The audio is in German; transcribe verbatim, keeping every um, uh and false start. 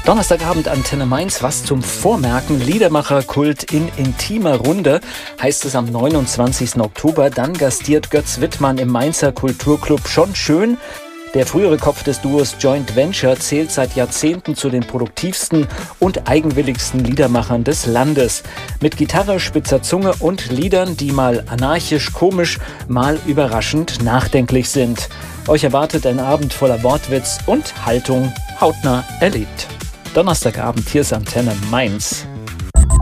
Donnerstagabend Antenne Mainz, was zum Vormerken. Liedermacherkult in intimer Runde heißt es am neunundzwanzigsten Oktober. Dann gastiert Götz Wittmann im Mainzer Kulturclub Schon Schön. Der frühere Kopf des Duos Joint Venture zählt seit Jahrzehnten zu den produktivsten und eigenwilligsten Liedermachern des Landes. Mit Gitarre, spitzer Zunge und Liedern, die mal anarchisch, komisch, mal überraschend nachdenklich sind. Euch erwartet ein Abend voller Wortwitz und Haltung hautnah erlebt. Donnerstagabend, hier ist Antenne Mainz.